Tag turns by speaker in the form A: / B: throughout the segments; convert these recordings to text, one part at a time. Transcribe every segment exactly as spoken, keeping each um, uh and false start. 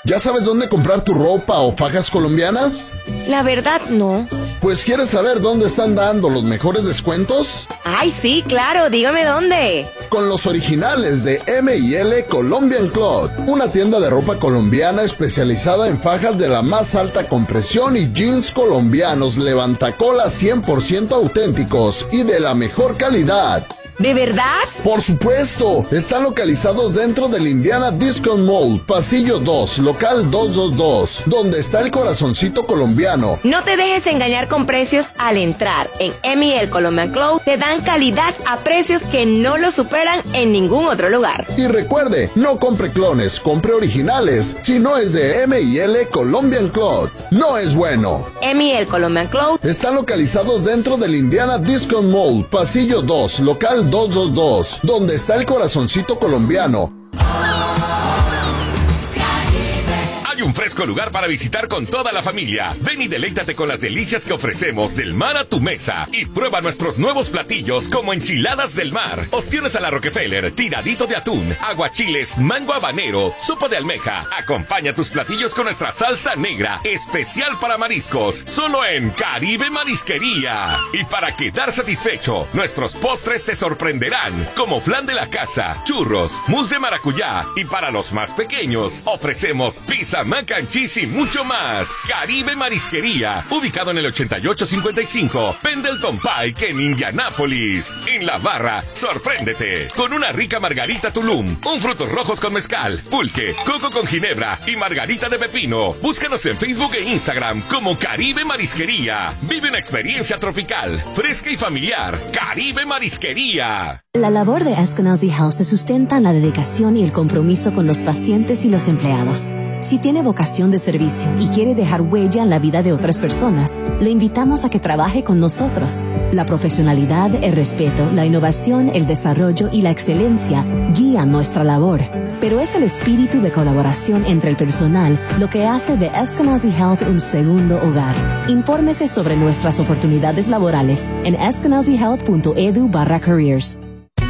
A: ¿Ya sabes dónde comprar tu ropa o fajas colombianas?
B: La verdad, no.
A: Pues, ¿quieres saber dónde están dando los mejores descuentos?
B: Ay, sí, claro, dígame dónde.
A: Con los originales de M y L Colombian Cloth, una tienda de ropa colombiana especializada en fajas de la más alta compresión y jeans colombianos levantacolas cien por ciento auténticos y de la mejor calidad.
B: ¿De verdad?
A: Por supuesto, están localizados dentro del Indiana Discount Mall, pasillo dos, local doscientos veintidós, donde está el corazoncito colombiano.
B: No te dejes engañar con precios al entrar. En M y L Colombian Cloth te dan calidad a precios que no lo superan en ningún otro lugar.
A: Y recuerde, no compre clones, compre originales. Si no es de M y L Colombian Cloth, no es bueno.
B: M y L Colombian Cloth
A: están localizados dentro del Indiana Discount Mall, pasillo dos, local doscientos veintidós, donde está el corazoncito colombiano.
C: Hay un fresco lugar para visitar con toda la familia. Ven y deleítate con las delicias que ofrecemos del mar a tu mesa. Y prueba nuestros nuevos platillos como enchiladas del mar, ostiones a la Rockefeller, tiradito de atún, aguachiles, mango habanero, sopa de almeja. Acompaña tus platillos con nuestra salsa negra, especial para mariscos, solo en Caribe Marisquería. Y para quedar satisfecho, nuestros postres te sorprenderán, como flan de la casa, churros, mousse de maracuyá. Y para los más pequeños, ofrecemos pizza, mac and cheese y mucho más. Caribe Marisquería, ubicado en el ochenta y ocho cincuenta y cinco Pendleton Pike en Indianápolis. En la barra, sorpréndete con una rica margarita Tulum, un frutos rojos con mezcal, pulque, coco con ginebra y margarita de pepino. Búscanos en Facebook e Instagram como Caribe Marisquería. Vive una experiencia tropical, fresca y familiar. Caribe Marisquería.
D: La labor de Eskenazi Health se sustenta en la dedicación y el compromiso con los pacientes y los empleados. Si tiene vocación de servicio y quiere dejar huella en la vida de otras personas, le invitamos a que trabaje con nosotros. La profesionalidad, el respeto, la innovación, el desarrollo y la excelencia guían nuestra labor. Pero es el espíritu de colaboración entre el personal lo que hace de Eskenazi Health un segundo hogar. Infórmese sobre nuestras oportunidades laborales en eskenazihealth.edu barra careers.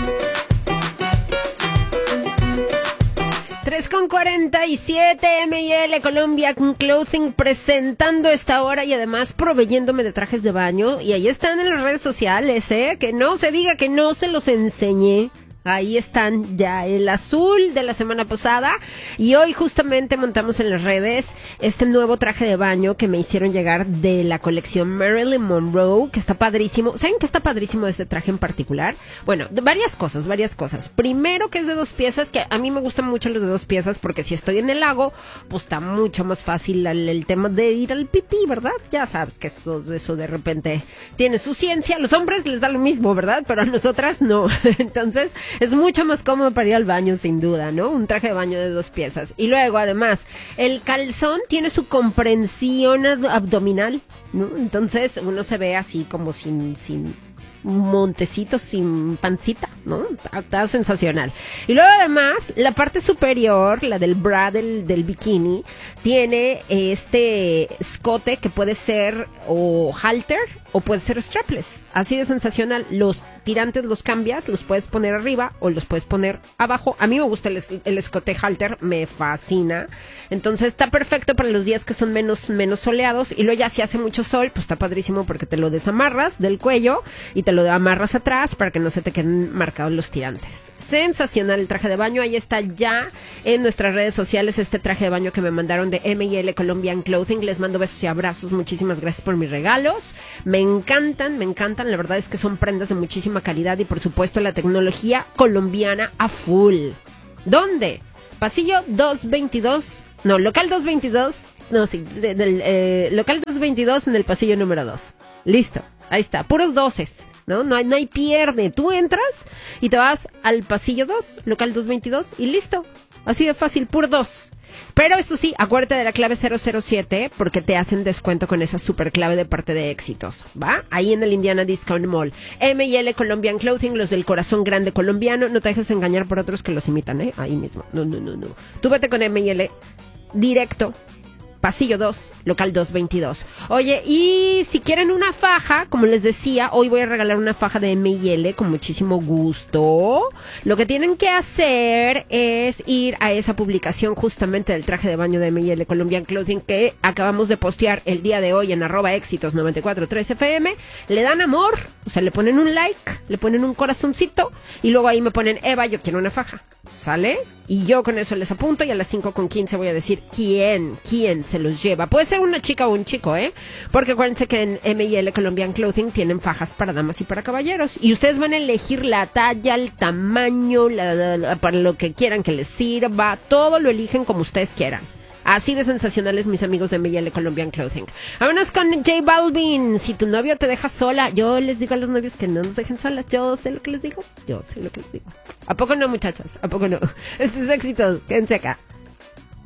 E: tres con cuarenta y siete, M y L Colombian Clothing presentando esta hora y además proveyéndome de trajes de baño. Y ahí están en las redes sociales, ¿eh? Que no se diga que no se los enseñé. Ahí están ya el azul de la semana pasada y hoy justamente montamos en las redes este nuevo traje de baño que me hicieron llegar de la colección Marilyn Monroe, que está padrísimo. ¿Saben qué está padrísimo de este traje en particular? Bueno, varias cosas, varias cosas. Primero que es de dos piezas, que a mí me gustan mucho los de dos piezas porque si estoy en el lago, pues está mucho más fácil el, el tema de ir al pipí, ¿verdad? Ya sabes que eso, eso de repente tiene su ciencia. A los hombres les da lo mismo, ¿verdad? Pero a nosotras no. Entonces es mucho más cómodo para ir al baño, sin duda, ¿no? Un traje de baño de dos piezas. Y luego, además, el calzón tiene su comprensión abdominal, ¿no? Entonces, uno se ve así como sin... sin montecitos, sin pancita, ¿no? Está, está sensacional. Y luego además, la parte superior, la del bra del, del bikini, tiene este escote que puede ser o halter o puede ser strapless. Así de sensacional. Los tirantes los cambias, los puedes poner arriba o los puedes poner abajo. A mí me gusta el, el escote halter, me fascina. Entonces está perfecto para los días que son menos, menos soleados. Y luego ya si hace mucho sol, pues está padrísimo porque te lo desamarras del cuello y te lo amarras atrás para que no se te queden marcados los tirantes. Sensacional el traje de baño. Ahí está ya en nuestras redes sociales este traje de baño que me mandaron de M y L Colombian Clothing. Les mando besos y abrazos. Muchísimas gracias por mis regalos. Me encantan, me encantan. La verdad es que son prendas de muchísima calidad y por supuesto la tecnología colombiana a full. ¿Dónde? Pasillo doscientos veintidós. No, local doscientos veintidós. No, sí, de, del eh, local doscientos veintidós en el pasillo número dos. Listo. Ahí está, puros doces, ¿no? No hay, no hay pierde. Tú entras y te vas al pasillo dos, local doscientos veintidós y listo. Así de fácil, puro dos. Pero eso sí, acuérdate de la clave cero cero siete porque te hacen descuento con esa super clave de parte de Éxitos, ¿va? Ahí en el Indiana Discount Mall. M y L Colombian Clothing, los del corazón grande colombiano. No te dejes engañar por otros que los imitan, ¿eh? Ahí mismo. No, no, no, no. Tú vete con M y L directo. Pasillo dos, local doscientos veintidós. Oye, y si quieren una faja, como les decía, hoy voy a regalar una faja de M y L con muchísimo gusto. Lo que tienen que hacer es ir a esa publicación justamente del traje de baño de M y L Colombian Clothing que acabamos de postear el día de hoy en arroba éxitos noventa y cuatro tres F M. Le dan amor, o sea, le ponen un like, le ponen un corazoncito y luego ahí me ponen, Eva, yo quiero una faja. ¿Sale? Y yo con eso les apunto y a las cinco con quince voy a decir quién, quién se los lleva. Puede ser una chica o un chico, ¿eh? Porque acuérdense que en M y L Colombian Clothing tienen fajas para damas y para caballeros. Y ustedes van a elegir la talla, el tamaño, la, la, la, para lo que quieran que les sirva. Todo lo eligen como ustedes quieran. Así de sensacionales mis amigos de M y L Colombian Clothing. Vámonos con J Balvin. Si tu novio te deja sola, yo les digo a los novios que no nos dejen solas. Yo sé lo que les digo. Yo sé lo que les digo. ¿A poco no, muchachas? ¿A poco no? Estos éxitos, quédense acá.